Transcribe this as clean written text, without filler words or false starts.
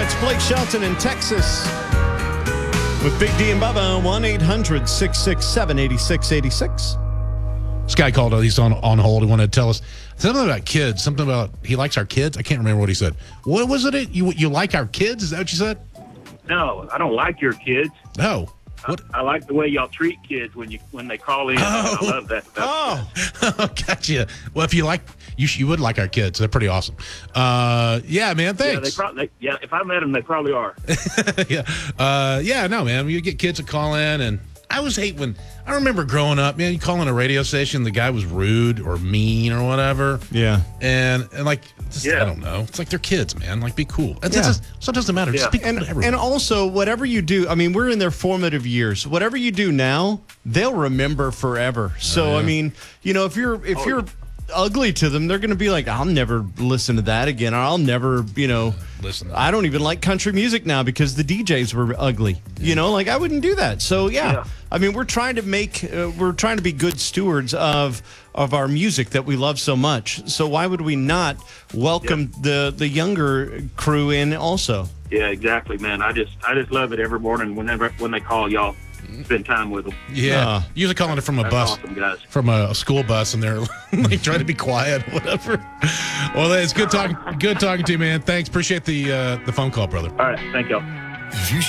It's Blake Shelton in Texas with Big D and Bubba. 1-800-667-8686. This guy called. He's on hold. He wanted to tell us something about kids. Something about he likes our kids. I can't remember what he said. What was it? You like our kids? Is that what you said? No, I don't like your kids. No. What? I like the way y'all treat kids when they call in. Oh. I love that. Gotcha. Well, if you like, you would like our kids. They're pretty awesome. Yeah, man. Thanks. Yeah, if I met them, they probably are. Yeah. No, man. You get kids to call in, and I always hate when I remember growing up, man. You call in a radio station, the guy was rude or mean or whatever. Yeah. And like, I don't know. It's like they're kids, man. Like, be cool. So it doesn't matter. Just be cool to everyone. And also, whatever you do, I mean, we're in their formative years. Whatever you do now, they'll remember forever. So, I mean, you know, if you're ugly to them, they're going to be like, I'll never listen to that again. Or I'll never, listen. I don't even like country music now because the DJs were ugly. You know, like I wouldn't do that. So, I mean, we're trying to be good stewards of our music that we love so much. So why would we not welcome the younger crew in also? Yeah, exactly, man. I just love it every morning when they call y'all. Spend time with them. Yeah, usually calling it from a bus, awesome, guys. From a school bus, and they're like trying to be quiet, or whatever. Well, it's good talking to you, man. Thanks, appreciate the phone call, brother. All right, thank y'all.